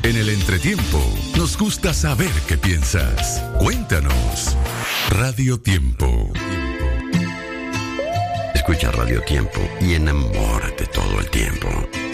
En el entretiempo, nos gusta saber qué piensas. Cuéntanos. Radio Tiempo. Escucha Radio Tiempo y enamórate todo el tiempo.